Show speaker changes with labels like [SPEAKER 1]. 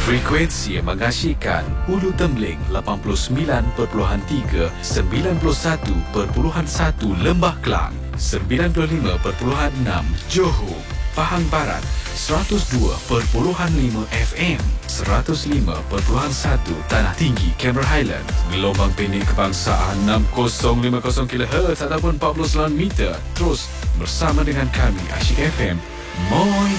[SPEAKER 1] Frekuensi yang mengasyikkan Ulu Tembling 89.3, 91.1 Lembah Kelang, 95.6 Johor, Pahang Barat, 102.5 FM, 105.1 Tanah Tinggi, Cameron Highlands, gelombang pendek kebangsaan 6050 kHz ataupun 49 meter. Terus bersama dengan kami Asyik FM. Moi